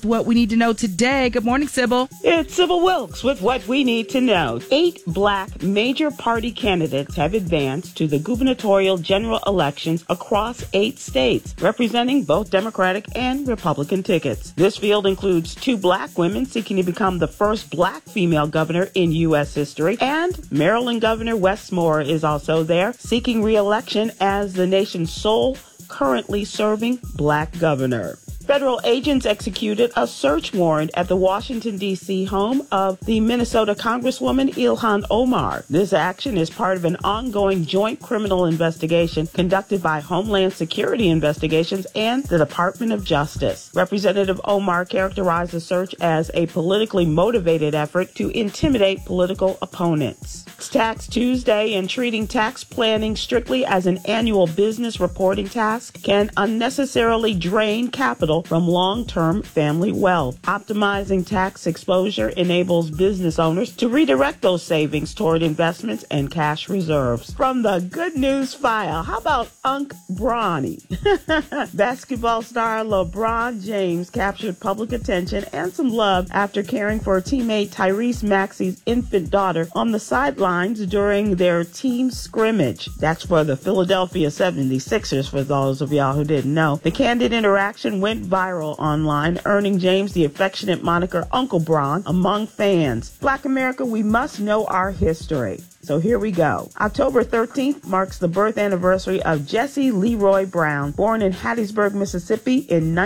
with what we need to know today. Good morning, Sybil. It's Sybil Wilkes with what we need to know. 8 black major party candidates have advanced to the gubernatorial general elections across 8 states, representing both Democratic and Republican tickets. This field includes 2 black women seeking to become the first black female governor in U.S. history, and Maryland Governor Wes Moore is also there, seeking re-election as the nation's sole currently serving black governor. Federal agents executed a search warrant at the Washington, D.C. home of the Minnesota Congresswoman Ilhan Omar. This action is part of an ongoing joint criminal investigation conducted by Homeland Security Investigations and the Department of Justice. Representative Omar characterized the search as a politically motivated effort to intimidate political opponents. It's Tax Tuesday, and treating tax planning strictly as an annual business reporting task can unnecessarily drain capital from long-term family wealth. Optimizing tax exposure enables business owners to redirect those savings toward investments and cash reserves. From the good news file, how about Unc Bronny? Basketball star LeBron James captured public attention and some love after caring for teammate Tyrese Maxey's infant daughter on the sidelines during their team scrimmage. That's for the Philadelphia 76ers, for those of y'all who didn't know. The candid interaction went viral online, earning James the affectionate moniker Uncle Bron among fans. Black America, we must know our history. So here we go. October 13th marks the birth anniversary of Jesse Leroy Brown, born in Hattiesburg, Mississippi in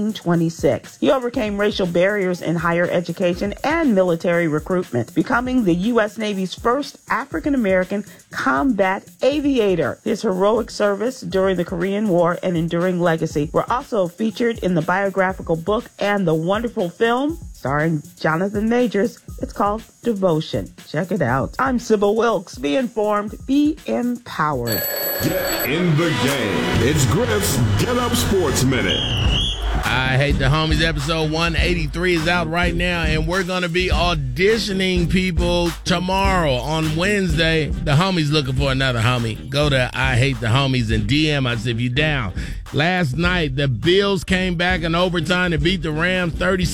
1926. He overcame racial barriers in higher education and military recruitment, becoming the U.S. Navy's first African-American combat aviator. His heroic service during the Korean War and enduring legacy were also featured in the biographical book and the wonderful film starring Jonathan Majors. It's called Devotion. Check it out. I'm Sybil Wilkes. Be informed, be empowered. Get in the game. It's Griff's Get Up Sports Minute. I Hate the Homies episode 183 is out right now, and we're going to be auditioning people tomorrow on Wednesday. The homie's looking for another homie. Go to I Hate the Homies and DM us if you're down. Last night, the Bills came back in overtime to beat the Rams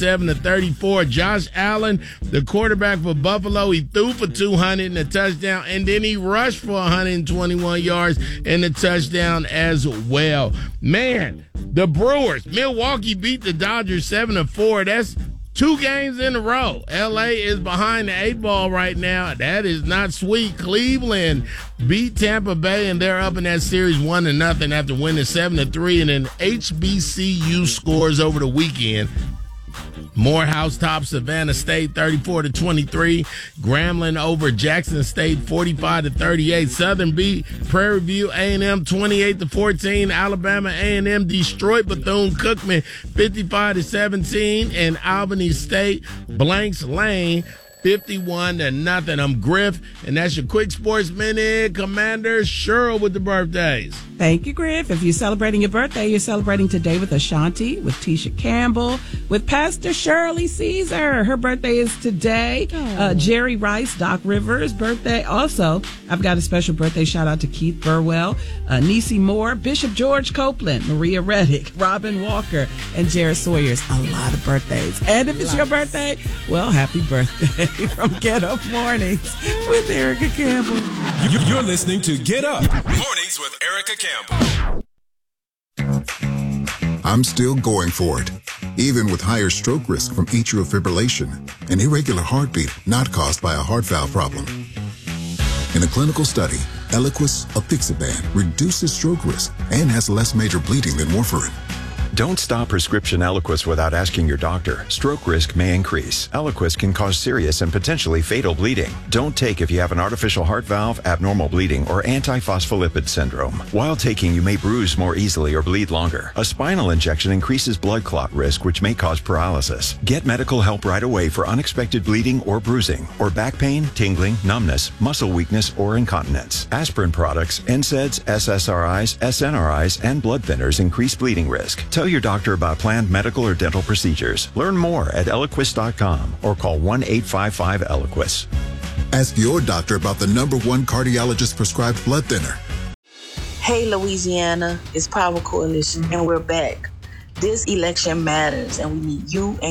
37-34. Josh Allen, the quarterback for Buffalo, he threw for 200 and a touchdown, and then he rushed for 121 yards and a touchdown as well. Man, the Brewers, Milwaukee beat the Dodgers 7-4. That's 2 games in a row. L.A. is behind the 8 ball right now. That is not sweet. Cleveland beat Tampa Bay, and they're up in that series 1-0 after winning 7-3. And then HBCU scores over the weekend. Morehouse tops Savannah State 34-23. Grambling over Jackson State 45-38. Southern beat Prairie View A&M 28-14. Alabama A&M destroyed Bethune-Cookman 55-17. And Albany State Blanks Lane 51-0. I'm Griff, and that's your Quick Sports Minute. Commander Cheryl with the birthdays. Thank you, Griff. If you're celebrating your birthday, you're celebrating today with Ashanti, with Tisha Campbell, with Pastor Shirley Caesar. Her birthday is today. Jerry Rice, Doc Rivers' birthday. Also, I've got a special birthday shout out to Keith Burwell, Niecy Moore, Bishop George Copeland, Maria Reddick, Robin Walker, and Jared Sawyers. A lot of birthdays. And if it's your birthday, well, happy birthday from Get Up Mornings with Erica Campbell. You're listening to Get Up Mornings with Erica Campbell. I'm still going for it, even with higher stroke risk from atrial fibrillation, an irregular heartbeat not caused by a heart valve problem. In a clinical study, Eliquis apixaban reduces stroke risk and has less major bleeding than warfarin. Don't stop prescription Eliquis without asking your doctor. Stroke risk may increase. Eliquis can cause serious and potentially fatal bleeding. Don't take if you have an artificial heart valve, abnormal bleeding, or antiphospholipid syndrome. While taking, you may bruise more easily or bleed longer. A spinal injection increases blood clot risk, which may cause paralysis. Get medical help right away for unexpected bleeding or bruising, or back pain, tingling, numbness, muscle weakness, or incontinence. Aspirin products, NSAIDs, SSRIs, SNRIs, and blood thinners increase bleeding risk. Tell your doctor about planned medical or dental procedures. Learn more at Eliquis.com or call 1-855-ELIQUIS. Ask your doctor about the #1 cardiologist prescribed blood thinner. Hey, Louisiana, it's Power Coalition, and we're back. This election matters, and we need you and